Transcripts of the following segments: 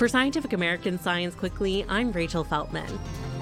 For Scientific American Science Quickly, I'm Rachel Feltman.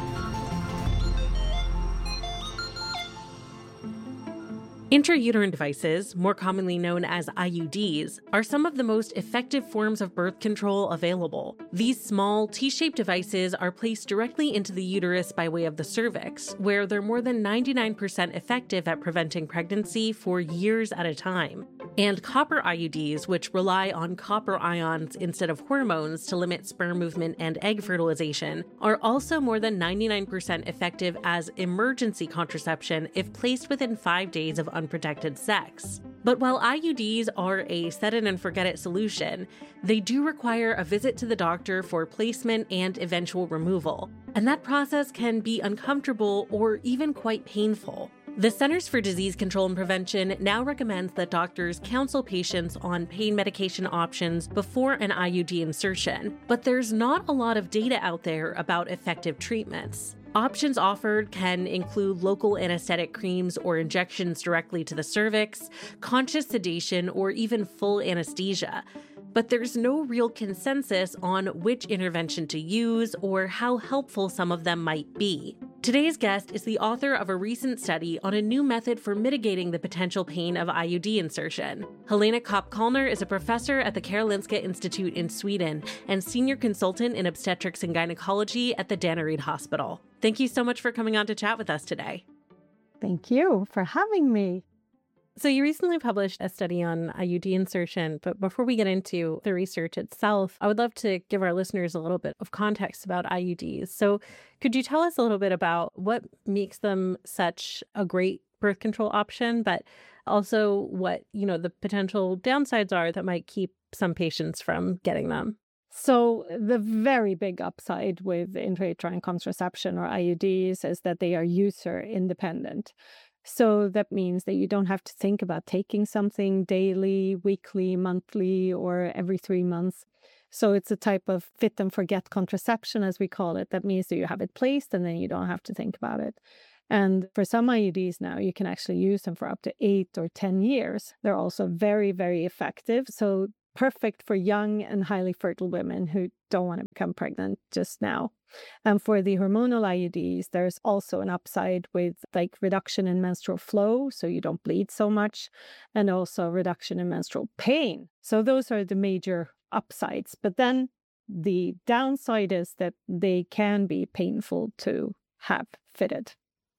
Intrauterine devices, more commonly known as IUDs, are some of the most effective forms of birth control available. These small, T-shaped devices are placed directly into the uterus by way of the cervix, where they're more than 99% effective at preventing pregnancy for years at a time. And copper IUDs, which rely on copper ions instead of hormones to limit sperm movement and egg fertilization, are also more than 99% effective as emergency contraception if placed within 5 days of unprotected sex. But while IUDs are a set-it-and-forget-it solution, they do require a visit to the doctor for placement and eventual removal. And that process can be uncomfortable or even quite painful. The Centers for Disease Control and Prevention now recommends that doctors counsel patients on pain medication options before an IUD insertion, but there's not a lot of data out there about effective treatments. Options offered can include local anesthetic creams or injections directly to the cervix, conscious sedation, or even full anesthesia. But there's no real consensus on which intervention to use or how helpful some of them might be. Today's guest is the author of a recent study on a new method for mitigating the potential pain of IUD insertion. Helena Kopp-Kallner is a professor at the Karolinska Institute in Sweden and senior consultant in obstetrics and gynecology at the Danneryd Hospital. Thank you so much for coming on to chat with us today. Thank you for having me. So you recently published a study on IUD insertion, but before we get into the research itself, I would love to give our listeners a little bit of context about IUDs. So could you tell us a little bit about what makes them such a great birth control option, but also what, the potential downsides are that might keep some patients from getting them? So the very big upside with intrauterine contraception or IUDs is that they are user independent. So that means that you don't have to think about taking something daily, weekly, monthly, or every 3 months. So it's a type of fit and forget contraception, as we call it. That means that you have it placed and then you don't have to think about it. And for some IUDs now, you can actually use them for up to 8 or 10 years. They're also very, very effective. So perfect for young and highly fertile women who don't want to become pregnant just now. And for the hormonal IUDs, there's also an upside with reduction in menstrual flow, so you don't bleed so much, and also reduction in menstrual pain. So those are the major upsides. But then the downside is that they can be painful to have fitted.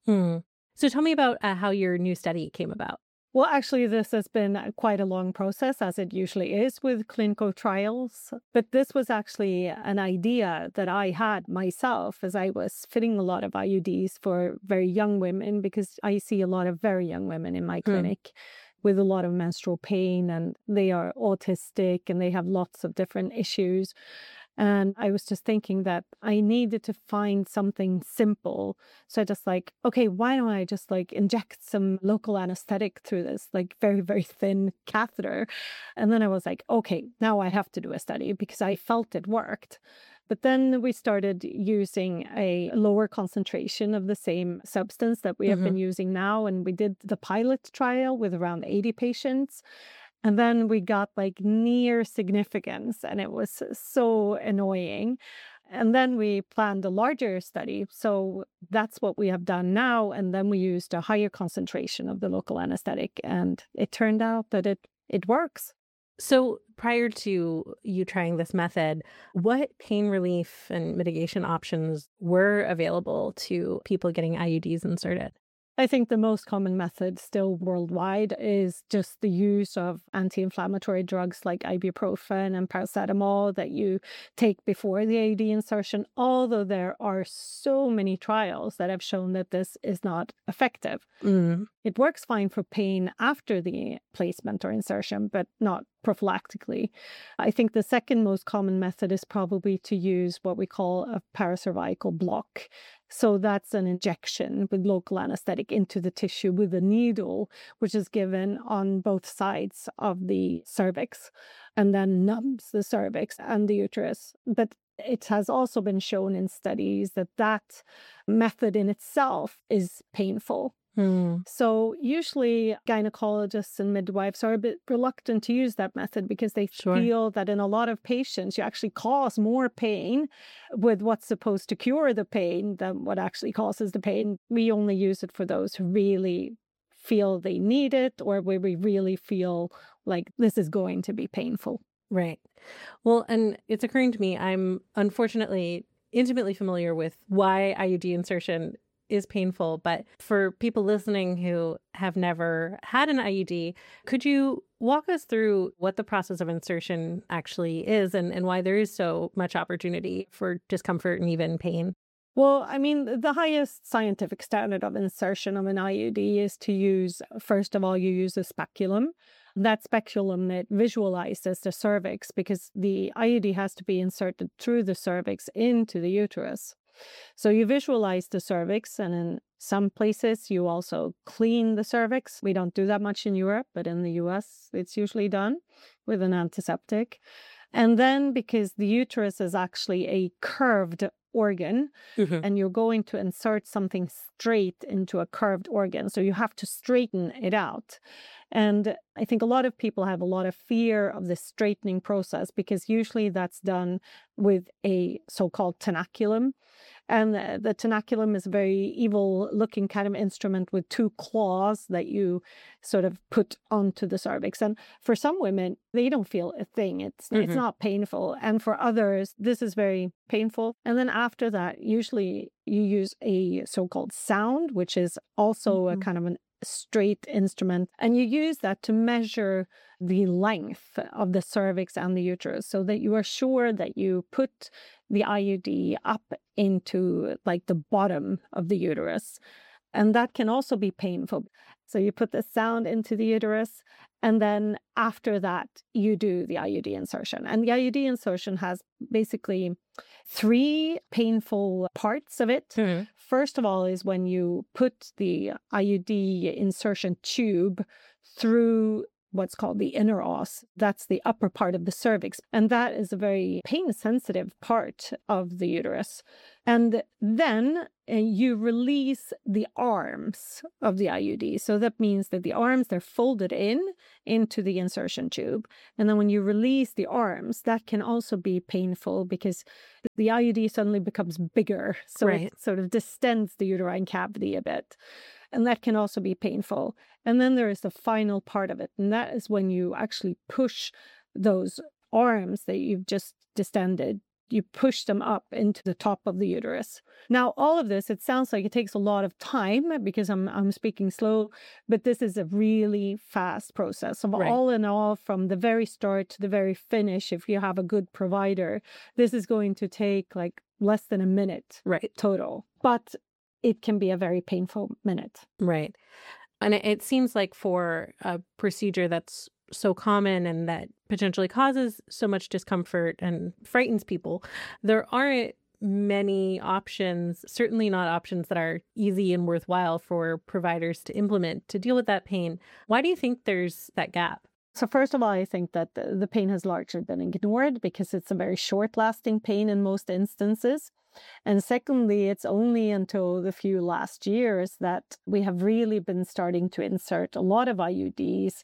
So tell me about how your new study came about. Well, actually, this has been quite a long process, as it usually is with clinical trials. But this was actually an idea that I had myself as I was fitting a lot of IUDs for very young women, because I see a lot of very young women in my clinic with a lot of menstrual pain, and they are autistic and they have lots of different issues. And I was just thinking that I needed to find something simple. So I just okay, why don't I just inject some local anesthetic through this very, very thin catheter? And then I was okay, now I have to do a study because I felt it worked. But then we started using a lower concentration of the same substance that we have been using now. And we did the pilot trial with around 80 patients. And then we got near significance, and it was so annoying. And then we planned a larger study. So that's what we have done now. And then we used a higher concentration of the local anesthetic, and it turned out that it works. So prior to you trying this method, what pain relief and mitigation options were available to people getting IUDs inserted? I think the most common method still worldwide is just the use of anti-inflammatory drugs like ibuprofen and paracetamol that you take before the IUD insertion, although there are so many trials that have shown that this is not effective. It works fine for pain after the placement or insertion, but not prophylactically. I think the second most common method is probably to use what we call a paracervical block. So that's an injection with local anesthetic into the tissue with a needle, which is given on both sides of the cervix and then numbs the cervix and the uterus. But it has also been shown in studies that that method in itself is painful. So usually gynecologists and midwives are a bit reluctant to use that method because they feel that in a lot of patients, you actually cause more pain with what's supposed to cure the pain than what actually causes the pain. We only use it for those who really feel they need it or where we really feel like this is going to be painful. Right. Well, and it's occurring to me, I'm unfortunately intimately familiar with why IUD insertion is painful. But for people listening who have never had an IUD, could you walk us through what the process of insertion actually is and why there is so much opportunity for discomfort and even pain? Well, I mean, the highest scientific standard of insertion of an IUD is to use, first of all, you use a speculum. That speculum that visualizes the cervix because the IUD has to be inserted through the cervix into the uterus. So you visualize the cervix, and in some places you also clean the cervix. We don't do that much in Europe, but in the US it's usually done with an antiseptic. And then because the uterus is actually a curved organ, and you're going to insert something straight into a curved organ, so you have to straighten it out. And I think a lot of people have a lot of fear of the straightening process because usually that's done with a so-called tenaculum. And the tenaculum is a very evil-looking kind of instrument with two claws that you sort of put onto the cervix. And for some women, they don't feel a thing. It's not painful. And for others, this is very painful. And then after that, usually you use a so-called sound, which is also a kind of an straight instrument, and you use that to measure the length of the cervix and the uterus so that you are sure that you put the IUD up into like the bottom of the uterus. And that can also be painful. So you put the sound into the uterus, and then after that, you do the IUD insertion. And the IUD insertion has basically 3 painful parts of it. First of all is when you put the IUD insertion tube through what's called the inner os. That's the upper part of the cervix. And that is a very pain-sensitive part of the uterus. And then you release the arms of the IUD. So that means that the arms, they're folded into the insertion tube. And then when you release the arms, that can also be painful because the IUD suddenly becomes bigger. So it sort of distends the uterine cavity a bit. And that can also be painful. And then there is the final part of it. And that is when you actually push those arms that you've just distended, you push them up into the top of the uterus. Now, all of this, it sounds like it takes a lot of time because I'm speaking slow, but this is a really fast process. So all in all, from the very start to the very finish, if you have a good provider, this is going to take like less than a minute total. But it can be a very painful minute. Right. And it seems like for a procedure that's so common and that potentially causes so much discomfort and frightens people, there aren't many options, certainly not options that are easy and worthwhile for providers to implement to deal with that pain. Why do you think there's that gap? So first of all, I think that the pain has largely been ignored because it's a very short-lasting pain in most instances. And secondly, it's only until the few last years that we have really been starting to insert a lot of IUDs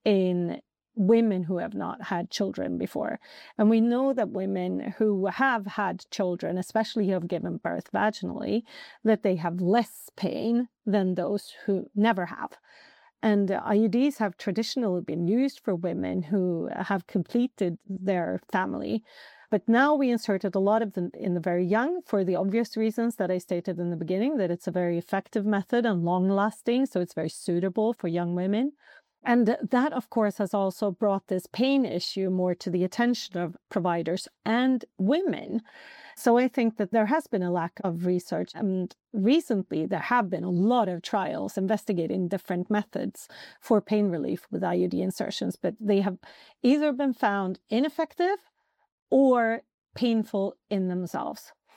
in women who have not had children before. And we know that women who have had children, especially who have given birth vaginally, that they have less pain than those who never have. And IUDs have traditionally been used for women who have completed their family. But now we inserted a lot of them in the very young for the obvious reasons that I stated in the beginning, that it's a very effective method and long-lasting, so it's very suitable for young women. And that, of course, has also brought this pain issue more to the attention of providers and women. So I think that there has been a lack of research. And recently, there have been a lot of trials investigating different methods for pain relief with IUD insertions, but they have either been found ineffective or painful in themselves.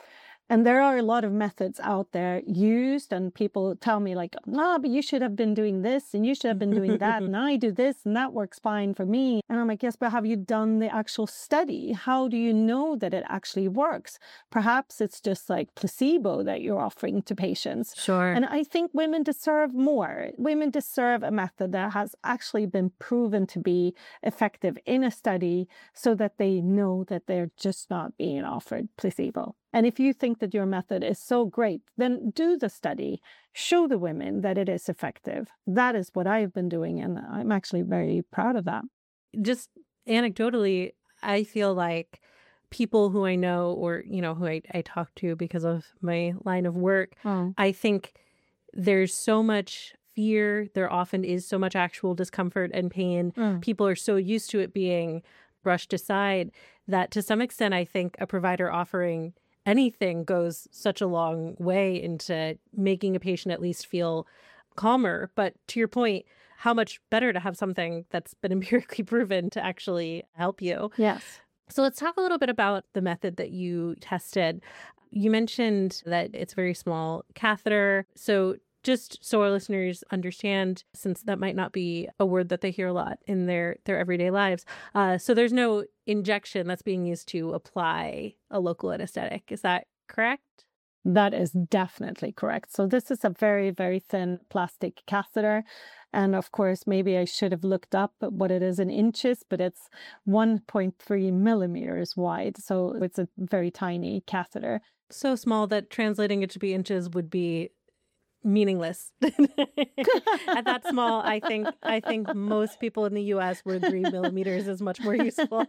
And there are a lot of methods out there used, and people tell me like, no, but you should have been doing this and you should have been doing that. And I do this and that works fine for me. And I'm like, yes, but have you done the actual study? How do you know that it actually works? Perhaps it's just like placebo that you're offering to patients. Sure. And I think women deserve more. Women deserve a method that has actually been proven to be effective in a study so that they know that they're just not being offered placebo. And if you think that your method is so great, then do the study. Show the women that it is effective. That is what I've been doing, and I'm actually very proud of that. Just anecdotally, I feel like people who I know or, who I talk to because of my line of work, I think there's so much fear. There often is so much actual discomfort and pain. People are so used to it being brushed aside that to some extent, I think a provider offering anything goes such a long way into making a patient at least feel calmer. But to your point, how much better to have something that's been empirically proven to actually help you. Yes. So let's talk a little bit about the method that you tested. You mentioned that it's a very small catheter. So just so our listeners understand, since that might not be a word that they hear a lot in their everyday lives. So there's no injection that's being used to apply a local anesthetic. Is that correct? That is definitely correct. So this is a very, very thin plastic catheter. And of course, maybe I should have looked up what it is in inches, but it's 1.3 millimeters wide. So it's a very tiny catheter. So small that translating it to be inches would be meaningless. At that small, I think most people in the US would agree millimeters is much more useful.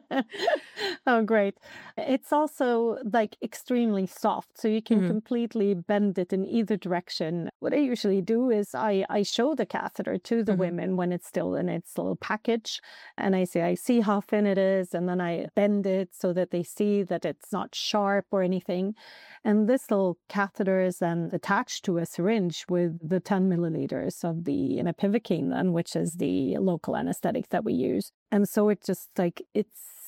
Oh, great. It's also like extremely soft, so you can completely bend it in either direction. What I usually do is I show the catheter to the women when it's still in its little package, and I say, I see how thin it is, and then I bend it so that they see that it's not sharp or anything. And this little catheter is then attached to a syringe with the 10 milliliters of the mepivacaine, then, which is the local anesthetic that we use. And so it just it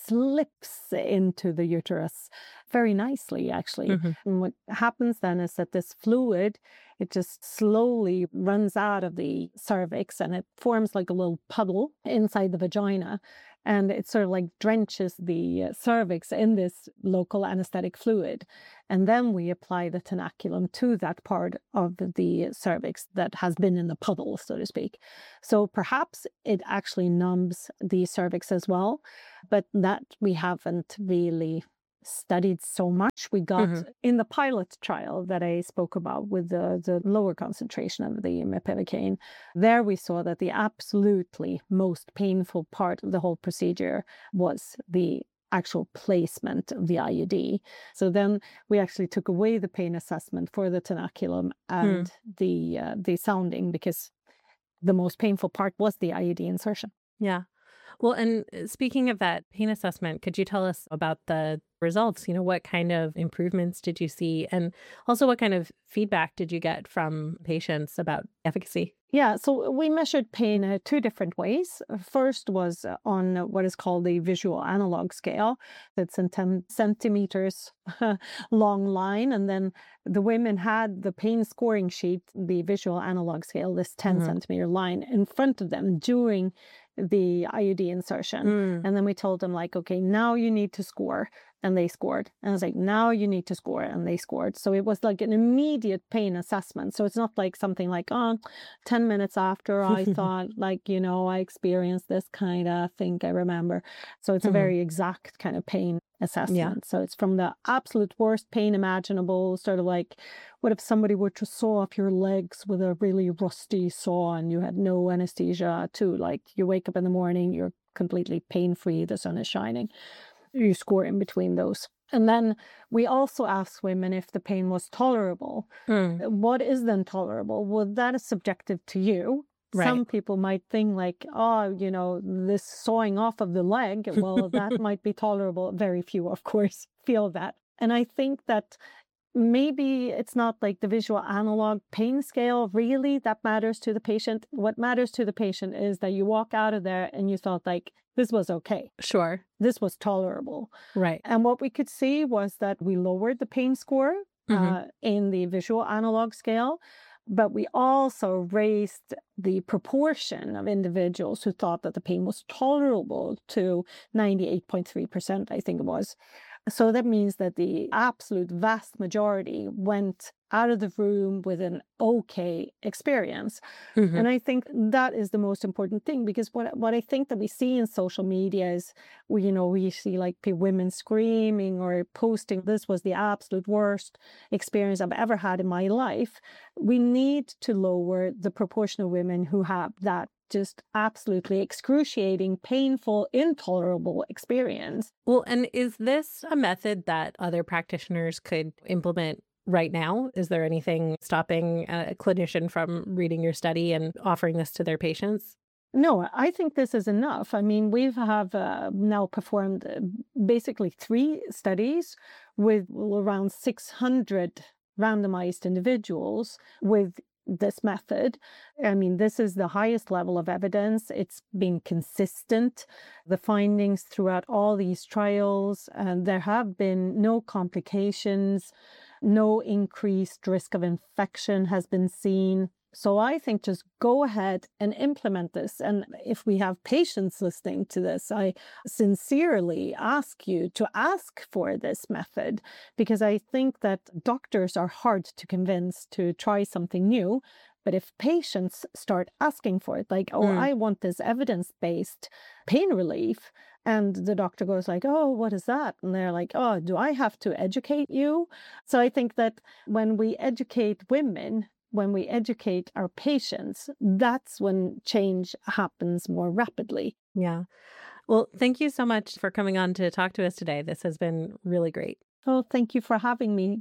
slips into the uterus very nicely, actually. And what happens then is that this fluid, it just slowly runs out of the cervix and it forms like a little puddle inside the vagina. And it sort of like drenches the cervix in this local anesthetic fluid. And then we apply the tenaculum to that part of the cervix that has been in the puddle, so to speak. So perhaps it actually numbs the cervix as well, but that we haven't really studied so much. We got in the pilot trial that I spoke about with the lower concentration of the mepivacaine, there we saw that the absolutely most painful part of the whole procedure was the actual placement of the IUD. So then we actually took away the pain assessment for the tenaculum and the sounding, because the most painful part was the IUD insertion. Yeah. Well, and speaking of that pain assessment, could you tell us about the results? What kind of improvements did you see? And also, what kind of feedback did you get from patients about efficacy? Yeah, so we measured pain two different ways. First was on what is called the visual analog scale. It's a 10 centimeters long line. And then the women had the pain scoring sheet, the visual analog scale, this 10 centimeter line in front of them during the IUD insertion. And then we told them okay, now you need to score. And they scored. And I was like, now you need to score. And they scored. So it was like an immediate pain assessment. So it's not like something like, 10 minutes after I thought I experienced this kind of thing, I remember. So it's a very exact kind of pain assessment. Yeah. So it's from the absolute worst pain imaginable, sort of like, what if somebody were to saw off your legs with a really rusty saw and you had no anesthesia, to you wake up in the morning, you're completely pain-free, the sun is shining. You score in between those. And then we also asked women if the pain was tolerable. What is then tolerable? Well, that is subjective to you. Right. Some people might think this sawing off of the leg, well, that might be tolerable. Very few, of course, feel that. And I think that maybe it's not like the visual analog pain scale really that matters to the patient. What matters to the patient is that you walk out of there and you thought This was okay. Sure. This was tolerable. Right. And what we could see was that we lowered the pain score in the visual analog scale, but we also raised the proportion of individuals who thought that the pain was tolerable to 98.3%, I think it was. So that means that the absolute vast majority went out of the room with an okay experience. And I think that is the most important thing, because what I think that we see in social media is, we see like women screaming or posting, this was the absolute worst experience I've ever had in my life. We need to lower the proportion of women who have that just absolutely excruciating, painful, intolerable experience. Well, and is this a method that other practitioners could implement right now? Is there anything stopping a clinician from reading your study and offering this to their patients? No, I think this is enough. I mean, we have now performed basically 3 studies with around 600 randomized individuals with this method. I mean, this is the highest level of evidence. It's been consistent. The findings throughout all these trials, and there have been no complications, no increased risk of infection has been seen. So I think just go ahead and implement this. And if we have patients listening to this, I sincerely ask you to ask for this method, because I think that doctors are hard to convince to try something new. But if patients start asking for it, like, I want this evidence-based pain relief, and the doctor goes like, oh, what is that? And they're like, oh, do I have to educate you? So I think that when we educate women, when we educate our patients, that's when change happens more rapidly. Yeah. Well, thank you so much for coming on to talk to us today. This has been really great. Oh, thank you for having me.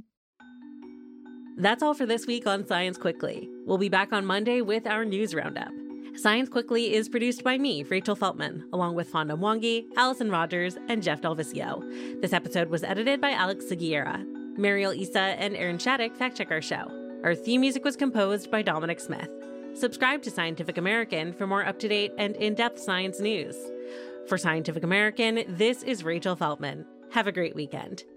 That's all for this week on Science Quickly. We'll be back on Monday with our news roundup. Science Quickly is produced by me, Rachel Feltman, along with Fonda Mwangi, Allison Rogers, and Jeff Delvisio. This episode was edited by Alex Seguiera. Mariel Issa and Aaron Shattuck fact-check our show. Our theme music was composed by Dominic Smith. Subscribe to Scientific American for more up-to-date and in-depth science news. For Scientific American, this is Rachel Feltman. Have a great weekend.